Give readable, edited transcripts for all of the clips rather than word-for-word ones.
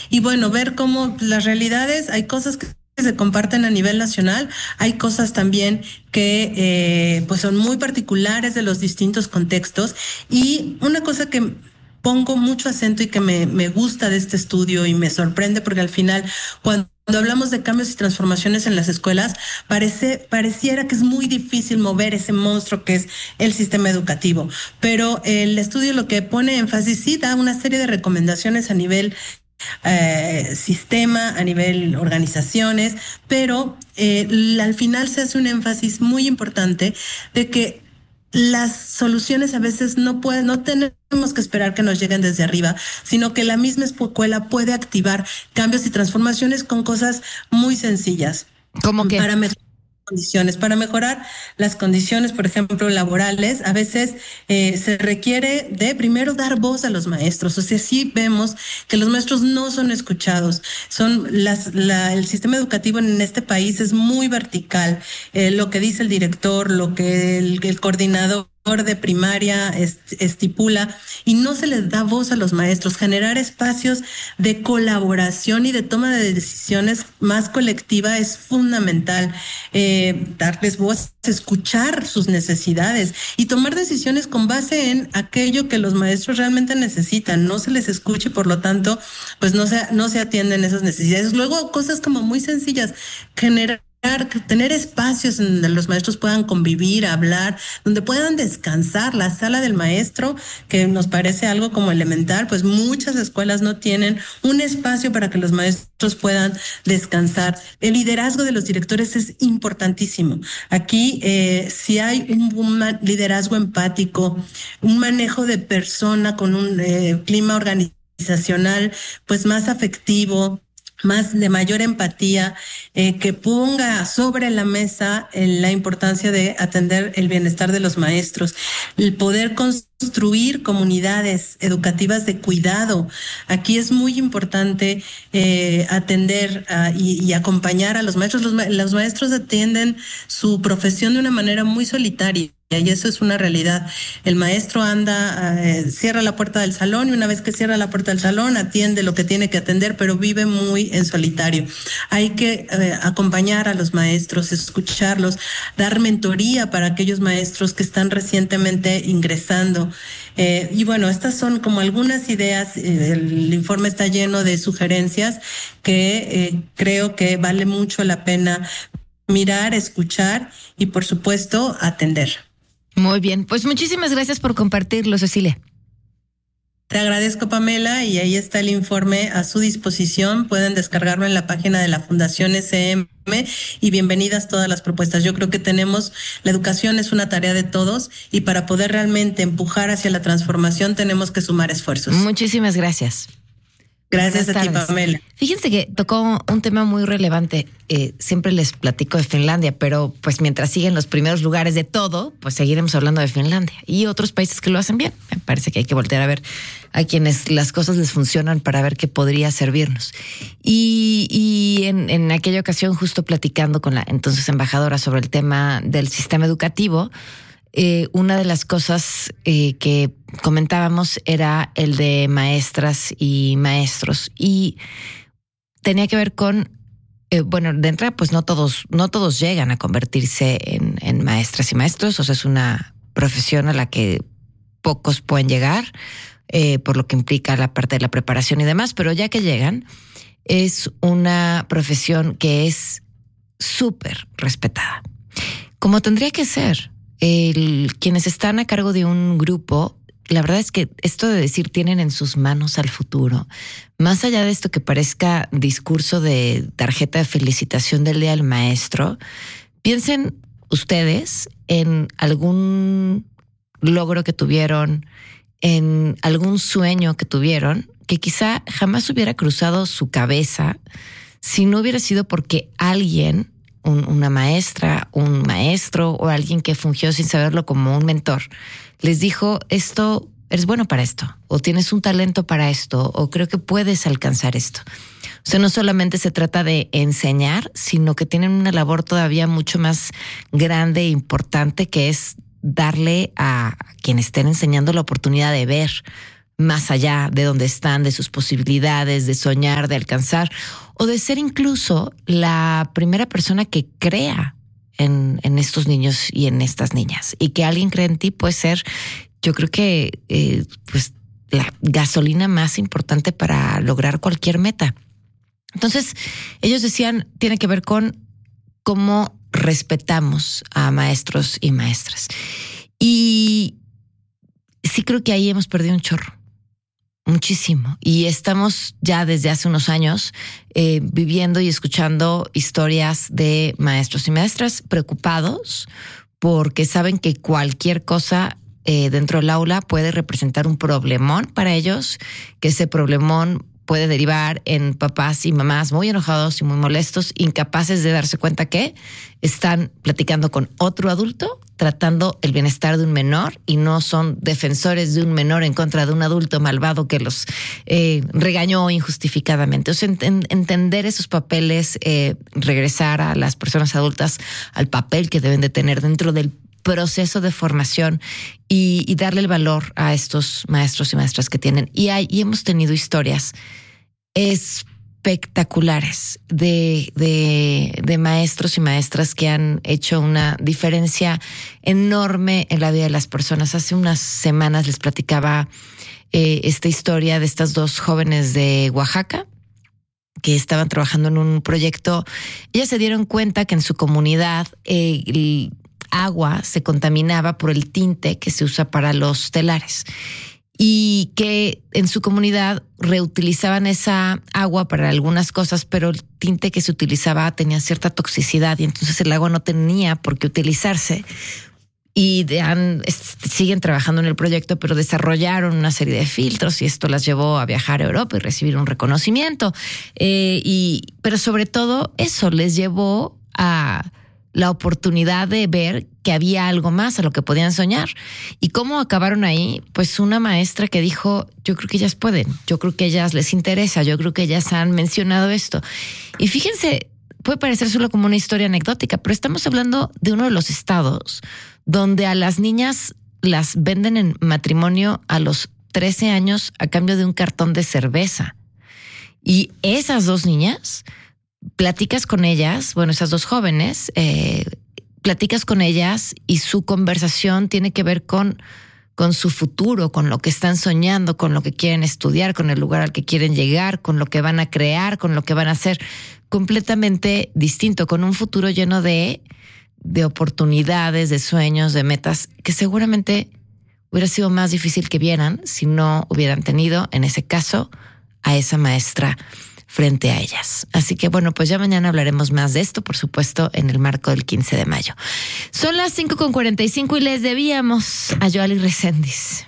y bueno, ver cómo las realidades, hay cosas que se comparten a nivel nacional, hay cosas también que pues son muy particulares de los distintos contextos, y una cosa que pongo mucho acento y que me gusta de este estudio y me sorprende porque al final cuando hablamos de cambios y transformaciones en las escuelas, pareciera que es muy difícil mover ese monstruo que es el sistema educativo. Pero el estudio lo que pone énfasis sí da una serie de recomendaciones a nivel sistema, a nivel organizaciones, pero al final se hace un énfasis muy importante de que las soluciones a veces no tenemos que esperar que nos lleguen desde arriba, sino que la misma escuela puede activar cambios y transformaciones con cosas muy sencillas ¿Cómo qué? para mejorar condiciones, para mejorar las condiciones, por ejemplo, laborales. A veces se requiere de primero dar voz a los maestros. O sea, sí vemos que los maestros no son escuchados. El sistema educativo en este país es muy vertical. Lo que dice el director, lo que el coordinador de primaria estipula, y no se les da voz a los maestros. Generar espacios de colaboración y de toma de decisiones más colectiva es fundamental. Darles voz, escuchar sus necesidades y tomar decisiones con base en aquello que los maestros realmente necesitan. No se les escucha y por lo tanto pues no se atienden esas necesidades. Luego cosas como muy sencillas, tener espacios en donde los maestros puedan convivir, hablar, donde puedan descansar. La sala del maestro, que nos parece algo como elemental, pues muchas escuelas no tienen un espacio para que los maestros puedan descansar. El liderazgo de los directores es importantísimo. Aquí, si hay un liderazgo empático, un manejo de persona con un clima organizacional, pues más afectivo, más de mayor empatía, que ponga sobre la mesa la importancia de atender el bienestar de los maestros, el poder construir comunidades educativas de cuidado. Aquí es muy importante atender y acompañar a los maestros. Los maestros atienden su profesión de una manera muy solitaria. Y eso es una realidad. El maestro cierra la puerta del salón y una vez que cierra la puerta del salón atiende lo que tiene que atender, pero vive muy en solitario. Hay que acompañar a los maestros, escucharlos, dar mentoría para aquellos maestros que están recientemente ingresando. Y bueno, estas son como algunas ideas. El informe está lleno de sugerencias que creo que vale mucho la pena mirar, escuchar y por supuesto atender. Muy bien, pues muchísimas gracias por compartirlo, Cecilia. Te agradezco, Pamela, y ahí está el informe a su disposición. Pueden descargarlo en la página de la Fundación SM y bienvenidas todas las propuestas. Yo creo que la educación es una tarea de todos y para poder realmente empujar hacia la transformación tenemos que sumar esfuerzos. Muchísimas gracias. Gracias a ti, Pamela. Fíjense que tocó un tema muy relevante. Siempre les platico de Finlandia, pero pues mientras siguen los primeros lugares de todo, pues seguiremos hablando de Finlandia y otros países que lo hacen bien. Me parece que hay que voltear a ver a quienes las cosas les funcionan para ver qué podría servirnos. Y en aquella ocasión, justo platicando con la entonces embajadora sobre el tema del sistema educativo, una de las cosas que comentábamos era el de maestras y maestros y tenía que ver con, bueno, de entrada pues no todos llegan a convertirse en maestras y maestros, o sea, es una profesión a la que pocos pueden llegar, por lo que implica la parte de la preparación y demás, pero ya que llegan, es una profesión que es súper respetada, como tendría que ser. Quienes están a cargo de un grupo, la verdad es que esto de decir tienen en sus manos al futuro, más allá de esto que parezca discurso de tarjeta de felicitación del Día del Maestro, piensen ustedes en algún logro que tuvieron, en algún sueño que tuvieron, que quizá jamás hubiera cruzado su cabeza si no hubiera sido porque alguien, una maestra, un maestro o alguien que fungió sin saberlo como un mentor, les dijo: esto, eres bueno para esto, o tienes un talento para esto, o creo que puedes alcanzar esto. O sea, no solamente se trata de enseñar, sino que tienen una labor todavía mucho más grande e importante, que es darle a quien estén enseñando la oportunidad de ver más allá de donde están, de sus posibilidades, de soñar, de alcanzar, o de ser incluso la primera persona que crea en estos niños y en estas niñas. Y que alguien cree en ti puede ser, yo creo que pues la gasolina más importante para lograr cualquier meta. Entonces, ellos decían, tiene que ver con cómo respetamos a maestros y maestras. Y sí creo que ahí hemos perdido un chorro. Muchísimo. Y estamos ya desde hace unos años viviendo y escuchando historias de maestros y maestras preocupados porque saben que cualquier cosa dentro del aula puede representar un problemón para ellos, que ese problemón puede derivar en papás y mamás muy enojados y muy molestos, incapaces de darse cuenta que están platicando con otro adulto, tratando el bienestar de un menor y no son defensores de un menor en contra de un adulto malvado que los regañó injustificadamente. O sea, entender esos papeles, regresar a las personas adultas al papel que deben de tener dentro del proceso de formación y darle el valor a estos maestros y maestras que tienen. Y hemos tenido historias espectaculares de maestros y maestras que han hecho una diferencia enorme en la vida de las personas. Hace unas semanas les platicaba esta historia de estas dos jóvenes de Oaxaca que estaban trabajando en un proyecto. Ellas se dieron cuenta que en su comunidad el agua se contaminaba por el tinte que se usa para los telares y que en su comunidad reutilizaban esa agua para algunas cosas, pero el tinte que se utilizaba tenía cierta toxicidad y entonces el agua no tenía por qué utilizarse. Y siguen trabajando en el proyecto, pero desarrollaron una serie de filtros y esto las llevó a viajar a Europa y recibir un reconocimiento. Pero sobre todo eso les llevó a la oportunidad de ver que había algo más a lo que podían soñar. ¿Y cómo acabaron ahí? Pues una maestra que dijo, yo creo que ellas pueden, yo creo que a ellas les interesa, yo creo que ellas han mencionado esto. Y fíjense, puede parecer solo como una historia anecdótica, pero estamos hablando de uno de los estados donde a las niñas las venden en matrimonio a los 13 años a cambio de un cartón de cerveza. Y esas dos niñas, platicas con ellas, bueno, esas dos jóvenes, platicas con ellas y su conversación tiene que ver con su futuro, con lo que están soñando, con lo que quieren estudiar, con el lugar al que quieren llegar, con lo que van a crear, con lo que van a hacer, completamente distinto, con un futuro lleno de oportunidades, de sueños, de metas, que seguramente hubiera sido más difícil que vieran si no hubieran tenido, en ese caso, a esa maestra frente a ellas. Así que bueno, pues ya mañana hablaremos más de esto, por supuesto, en el marco del 15 de mayo. Son las 5:45 y les debíamos a Yoali Reséndiz.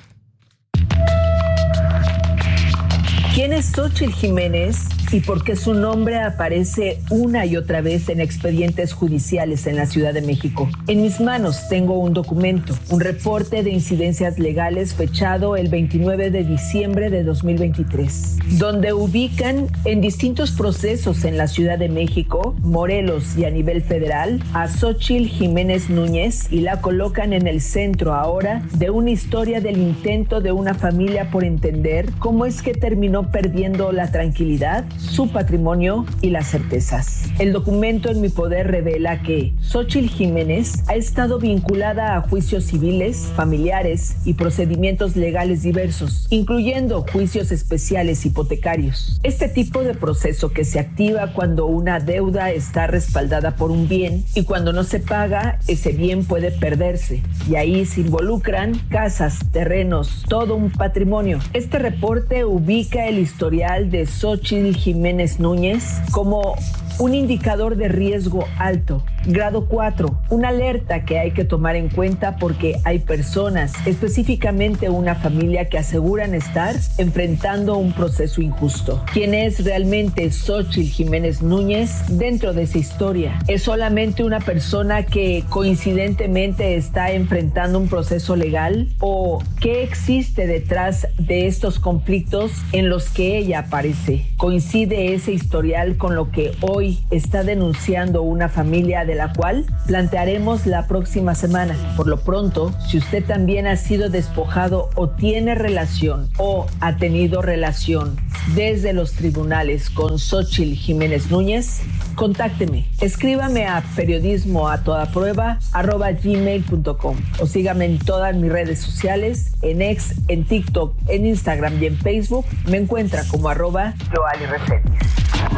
¿Quién es Xóchitl Jiménez y por qué su nombre aparece una y otra vez en expedientes judiciales en la Ciudad de México? En mis manos tengo un documento, un reporte de incidencias legales fechado el 29 de diciembre de 2023, donde ubican en distintos procesos en la Ciudad de México, Morelos y a nivel federal a Xóchitl Jiménez Núñez y la colocan en el centro ahora de una historia del intento de una familia por entender cómo es que terminó perdiendo la tranquilidad, su patrimonio y las certezas. El documento en mi poder revela que Xóchitl Jiménez ha estado vinculada a juicios civiles, familiares y procedimientos legales diversos, incluyendo juicios especiales hipotecarios. Este tipo de proceso que se activa cuando una deuda está respaldada por un bien y cuando no se paga, ese bien puede perderse. Y ahí se involucran casas, terrenos, todo un patrimonio. Este reporte ubica el historial de Xóchitl Jiménez Núñez como un indicador de riesgo alto, grado 4, una alerta que hay que tomar en cuenta porque hay personas, específicamente una familia, que aseguran estar enfrentando un proceso injusto. ¿Quién es realmente Xóchitl Jiménez Núñez dentro de esa historia? ¿Es solamente una persona que coincidentemente está enfrentando un proceso legal? ¿O qué existe detrás de estos conflictos en los que ella aparece? ¿Coincide ese historial con lo que hoy hoy está denunciando una familia de la cual plantearemos la próxima semana. Por lo pronto, si usted también ha sido despojado o tiene relación o ha tenido relación desde los tribunales con Xóchitl Jiménez Núñez, contácteme. Escríbame a periodismoatodaPrueba@gmail.com o sígame en todas mis redes sociales, en X, en TikTok, en Instagram y en Facebook. Me encuentra como @Joali Reséndiz.